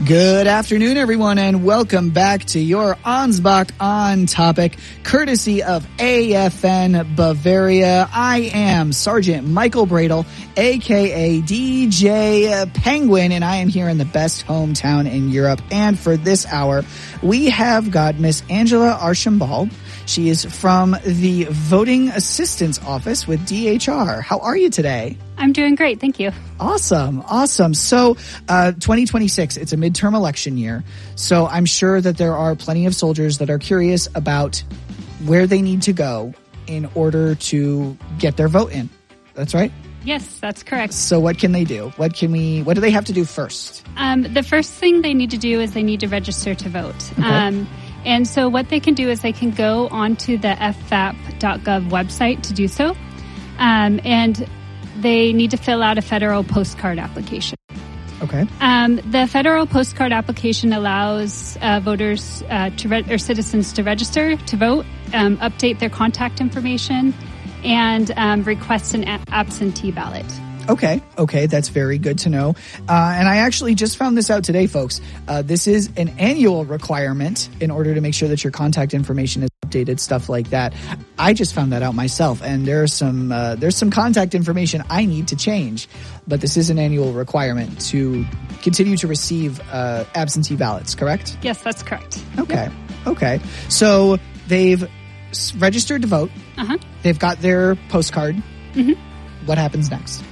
Good afternoon, everyone, and welcome back to your Ansbach on Topic, courtesy of AFN Bavaria. I am Sergeant Michael Bradle, a.k.a. DJ Penguin, and I am here in the best hometown in Europe. And for this hour, we have got Miss Angela Archambault. She is from the Voting Assistance Office with DHR. How are you today? I'm doing great, thank you. Awesome. So 2026, it's a midterm election year. So I'm sure that there are plenty of soldiers that are curious about where they need to go in order to get their vote in. That's right? Yes, that's correct. So what can they do? What do they have to do first? The first thing they need to do is they need to register to vote. Okay. And so what they can do is they can go onto the fvap.gov website to do so. And they need to fill out a federal postcard application. Okay. The federal postcard application allows voters or citizens to register to vote, update their contact information, and request an absentee ballot. Okay, that's very good to know. And I actually just found this out today, folks. This is an annual requirement in order to make sure that your contact information is updated, stuff like that. I just found that out myself, and there's some contact information I need to change. But this is an annual requirement to continue to receive absentee ballots, correct? Yes, that's correct. Okay, Yep. Okay. So they've registered to vote. Uh-huh. They've got their postcard. Mm-hmm. What happens next?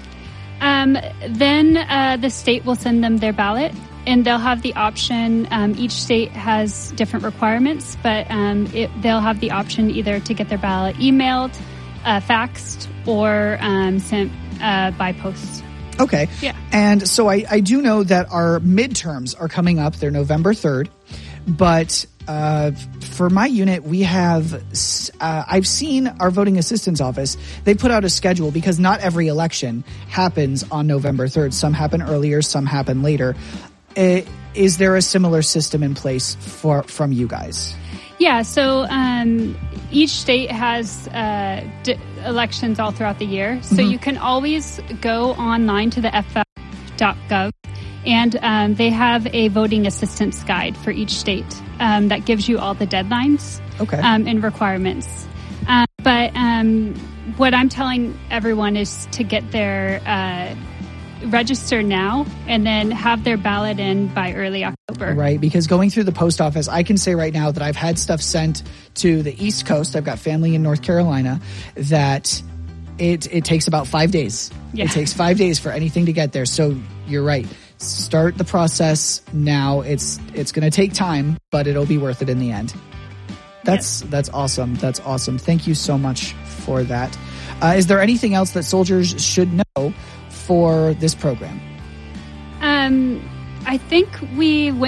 Then the state will send them their ballot, and they'll have the option. Each state has different requirements, but they'll have the option either to get their ballot emailed, faxed, or sent by post. Okay. Yeah. And so I do know that our midterms are coming up. They're November 3rd. But for my unit, we have, I've seen our voting assistance office. They put out a schedule because not every election happens on November 3rd. Some happen earlier, some happen later. Is there a similar system in place from you guys? Yeah, so each state has elections all throughout the year. So you can always go online to the fvap.gov. And they have a voting assistance guide for each state that gives you all the deadlines and requirements. But what I'm telling everyone is to get their register now and then have their ballot in by early October. Right, because going through the post office, I can say right now that I've had stuff sent to the East Coast. I've got family in North Carolina that it takes about 5 days. Yeah. It takes 5 days for anything to get there. So you're right. Start the process now. It's going to take time, but it'll be worth it in the end. That's awesome. That's awesome. Thank you so much for that. Is there anything else that soldiers should know for this program? I think we went